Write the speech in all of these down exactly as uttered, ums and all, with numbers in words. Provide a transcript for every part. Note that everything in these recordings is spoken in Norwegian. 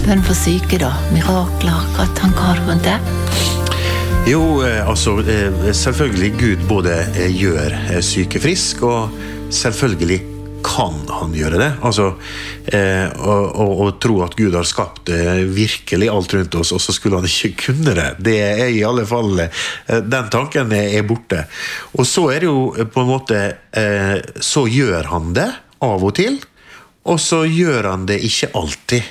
bønn for syke da, mirakler, hva tanker har du rundt det? Jo, altså, selvfølgelig Gud både gjør syke frisk, og selvfølgelig kan han gjøre det. Altså, eh, og, og, og tro at Gud har skapt eh, virkelig alt rundt oss, og så skulle han ikke kunne det. Det er i alle fall, eh, den tanken er borte. Og så er det jo på en måte, eh, så gjør han det av og til, og så gjør han det ikke alltid.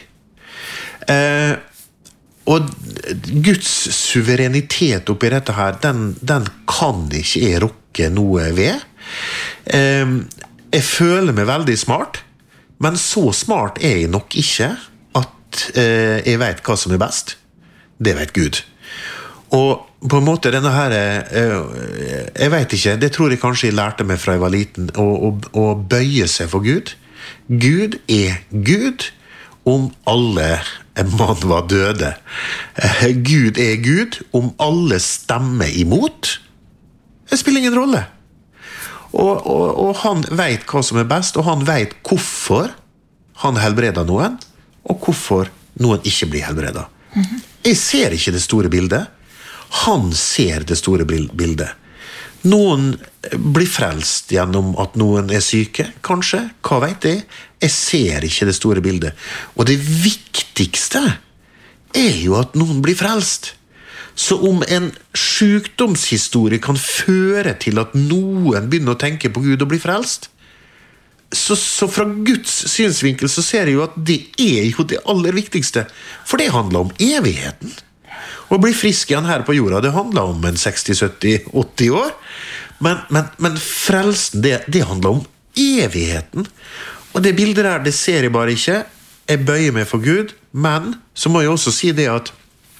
Eh, og Guds suverenitet oppi dette her, den, den kan ikke jeg rokke noe ved. Eh, Jeg føler meg veldig smart, men så smart er jeg nok ikke at eh, jeg vet hva som er best. Det vet Gud. Og på en måte denne her, eh, jeg vet ikke, det tror jeg kanskje jeg lærte meg fra jeg var liten, å, å, å bøye seg for Gud. Gud er Gud om alle mann var døde. Eh, Gud er Gud om alle stemmer imot. Det spiller ingen rolle. Og, og, og han vet hva som er best, og han vet hvorfor han helbreder noen, og hvorfor noen ikke blir helbredet. Mm-hmm. Jeg ser ikke det store bildet. Han ser det store bildet. Noen blir frelst gjennom at noen er syke, kanskje. Hva vet jeg? Jeg ser ikke det store bildet. Og det viktigste er jo at noen blir frelst. Så om en sykdomshistorie kan føre til at noen begynner å tenke på Gud og bli frelst, så, så fra Guds synsvinkel så ser jeg jo at det er jo det aller viktigste. For det handler om evigheten. Å bli frisk igjen her på jorda, det handler om en seksti, sytti, åtti år. Men, men, men frelsen, det, det handler om evigheten. Og det bildet der, det ser jeg bare ikke. Jeg bøyer meg for Gud, men så må jeg også si det at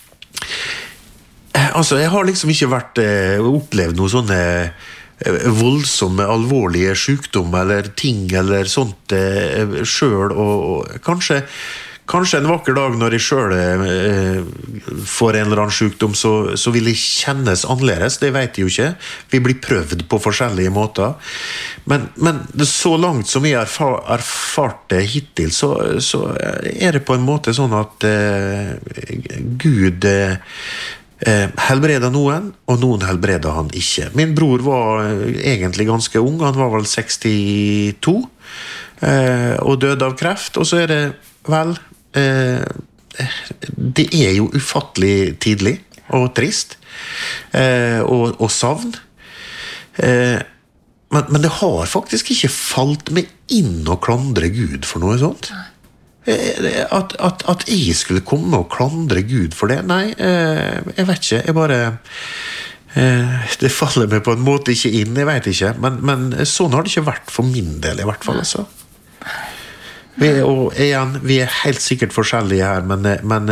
altså, jeg har liksom ikke vært eh, opplevd noe sånne eh, voldsomme, alvorlige sykdom eller ting eller sånt eh, selv, og, og kanskje, kanskje en vakker dag når jeg selv eh, får en eller annen sykdom, så, så vil jeg kjennes annerledes, det vet jeg jo ikke. Vi blir prøvd på forskjellige måter. Men, men så langt som jeg har erfar, erfart det hittil, så, så er det på en måte sånn at eh, Gud eh, Eh, helbreda noen, og noen helbreda han ikke. Min bror var egentlig ganske ung, han var vel sekstito, eh, og døde av kreft, og så er det vel, eh, det er jo ufattelig tidlig, og trist, eh, og, og savn. Eh, men, men det har faktisk ikke falt meg inn å klandre Gud for noe sånt. At, at, at jeg skulle komme og klandre Gud for det, nei, eh, jeg vet ikke, jeg bare eh, det faller meg på en måte ikke inn, jeg vet ikke, men, men sånn har det ikke vært for min del i hvert fall, altså. Vi, og igjen, vi er helt sikkert forskjellige her, men, men,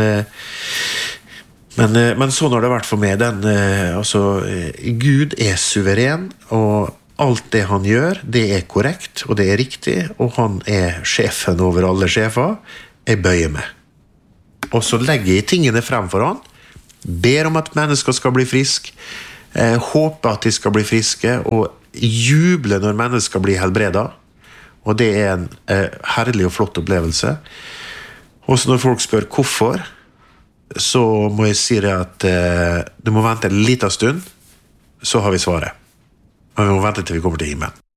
men, men sånn har det vært for meg. Den, altså, Gud er suveren, og alt det han gjør, det er korrekt, og det er riktig, og han er sjefen over alle sjefer. Jeg bøyer meg. Og så legger jeg tingene frem for han, ber om at mennesker skal bli friske, eh, håper at de skal bli friske, og jubler når mennesker blir helbredet. Og det er en eh, herlig og flott opplevelse. Og så når folk spør hvorfor, så må jeg si det at eh, du må vente en liten stund, så har vi svaret. Og vi må vente til vi kommer til himmelen.